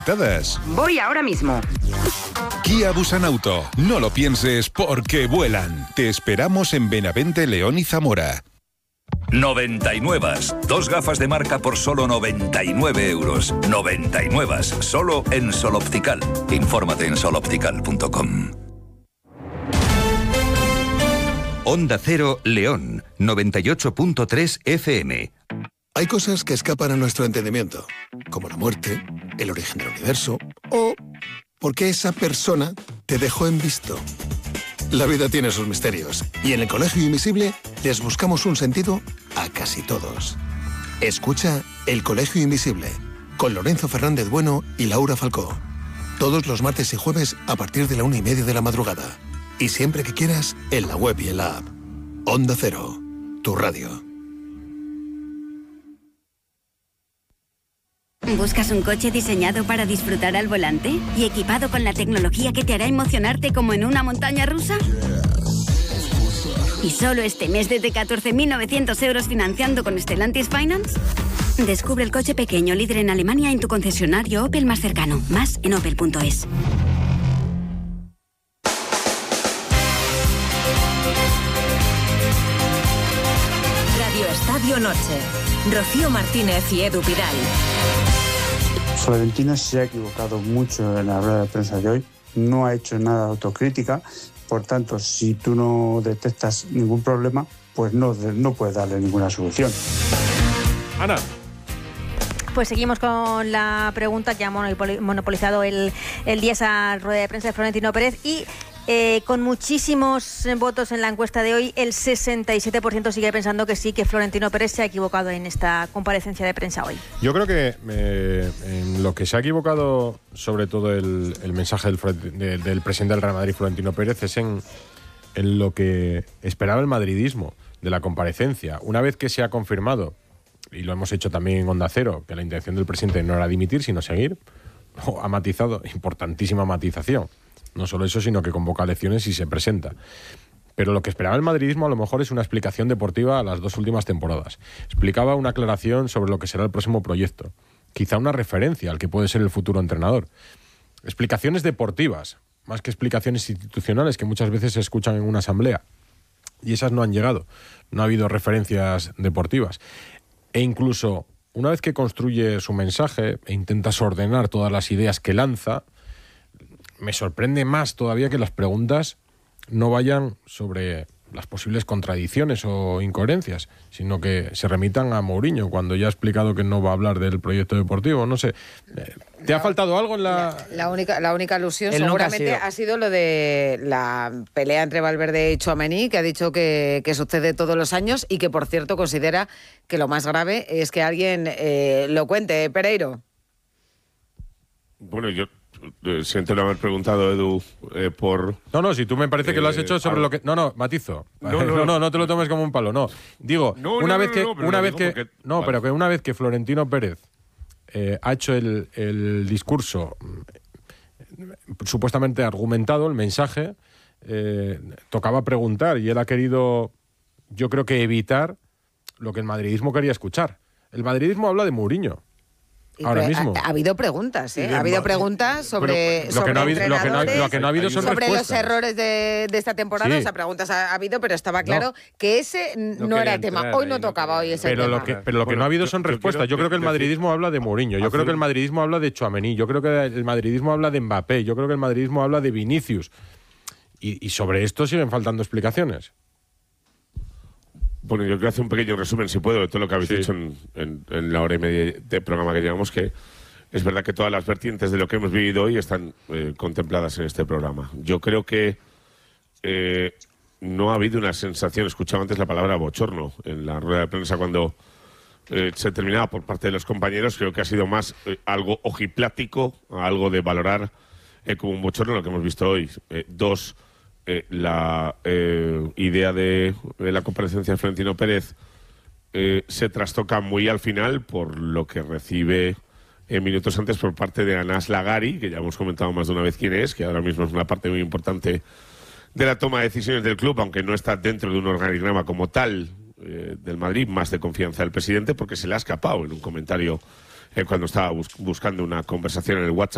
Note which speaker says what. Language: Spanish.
Speaker 1: Voy ahora mismo.
Speaker 2: Kia Busanauto. No lo pienses porque vuelan. Te esperamos en Benavente, León y Zamora.
Speaker 3: 99. Dos gafas de marca por solo 99 euros. 99. Solo en Sol Optical. Infórmate en soloptical.com.
Speaker 4: Onda Cero, León, 98.3 FM.
Speaker 5: Hay cosas que escapan a nuestro entendimiento, como la muerte, el origen del universo o por qué esa persona te dejó en visto. La vida tiene sus misterios y en el Colegio Invisible les buscamos un sentido a casi todos. Escucha El Colegio Invisible con Lorenzo Fernández Bueno y Laura Falcó. Todos los martes y jueves a partir de la 1:30 de la madrugada. Y siempre que quieras, en la web y en la app. Onda Cero, tu radio.
Speaker 6: ¿Buscas un coche diseñado para disfrutar al volante y equipado con la tecnología que te hará emocionarte como en una montaña rusa? ¿Y solo este mes desde 14.900 euros financiando con Stellantis Finance? Descubre el coche pequeño líder en Alemania en tu concesionario Opel más cercano. Más en opel.es.
Speaker 7: Radio Estadio Noche. Rocío Martínez y Edu Pidal.
Speaker 8: Florentino se ha equivocado mucho en la rueda de prensa de hoy. No ha hecho nada de autocrítica. Por tanto, si tú no detectas ningún problema, pues no puedes darle ninguna solución.
Speaker 9: Ana.
Speaker 10: Pues seguimos con la pregunta que ha monopolizado el día esa rueda de prensa de Florentino Pérez y con muchísimos votos en la encuesta de hoy, el 67% sigue pensando que sí, que Florentino Pérez se ha equivocado en esta comparecencia de prensa hoy.
Speaker 9: Yo creo que en lo que se ha equivocado, sobre todo el mensaje del presidente del Real Madrid, Florentino Pérez, es en lo que esperaba el madridismo de la comparecencia. Una vez que se ha confirmado, y lo hemos hecho también en Onda Cero, que la intención del presidente no era dimitir, sino seguir, ha matizado, importantísima matización. No solo eso, sino que convoca elecciones y se presenta. Pero lo que esperaba el madridismo a lo mejor es una explicación deportiva a las dos últimas temporadas. Explicaba una aclaración sobre lo que será el próximo proyecto. Quizá una referencia al que puede ser el futuro entrenador. Explicaciones deportivas, más que explicaciones institucionales que muchas veces se escuchan en una asamblea. Y esas no han llegado. No ha habido referencias deportivas. E incluso, una vez que construye su mensaje e intentas ordenar todas las ideas que lanza, me sorprende más todavía que las preguntas no vayan sobre las posibles contradicciones o incoherencias, sino que se remitan a Mourinho cuando ya ha explicado que no va a hablar del proyecto deportivo. No sé, ¿te ha faltado algo en la...?
Speaker 11: La única alusión seguramente ha sido lo de la pelea entre Valverde y Tchouaméni, que ha dicho que sucede todos los años y que, por cierto, considera que lo más grave es que alguien lo cuente. Pereiro.
Speaker 12: Bueno, yo siento no haber preguntado, Edu, por...
Speaker 9: No, si tú me parece que lo has hecho sobre lo que... No, matizo. No te lo tomes como un palo, no. Digo, pero que una vez que Florentino Pérez ha hecho el discurso supuestamente argumentado, el mensaje, tocaba preguntar y él ha querido, yo creo que evitar lo que el madridismo quería escuchar. El madridismo habla de Mourinho. Ahora mismo.
Speaker 11: Ha habido preguntas, ¿eh? Ha habido preguntas sobre
Speaker 9: lo que no ha habido son
Speaker 11: sobre
Speaker 9: respuestas.
Speaker 11: Los errores de esta temporada. Sí. O sea, preguntas ha habido, pero estaba claro que ese no era el tema. Hoy no tocaba hoy ese tema.
Speaker 9: Pero lo que no ha habido son respuestas. Yo creo que el madridismo habla de Mourinho. Yo creo que el madridismo habla de Tchouaméni. Yo creo que el madridismo habla de Mbappé. Yo creo que el madridismo habla de Vinicius. Y sobre esto siguen faltando explicaciones.
Speaker 12: Bueno, yo quiero hacer un pequeño resumen, si puedo, de todo lo que habéis dicho en la hora y media de programa que llevamos, que es verdad que todas las vertientes de lo que hemos vivido hoy están contempladas en este programa. Yo creo que no ha habido una sensación, escuchaba antes la palabra bochorno en la rueda de prensa cuando se terminaba por parte de los compañeros. Creo que ha sido más algo ojiplático, algo de valorar como un bochorno lo que hemos visto hoy. La idea de la comparecencia de Florentino Pérez se trastoca muy al final por lo que recibe minutos antes por parte de Anas Lagari, que ya hemos comentado más de una vez quién es, que ahora mismo es una parte muy importante de la toma de decisiones del club, aunque no está dentro de un organigrama como tal del Madrid, más de confianza del presidente, porque se le ha escapado en un comentario cuando estaba buscando una conversación en el WhatsApp.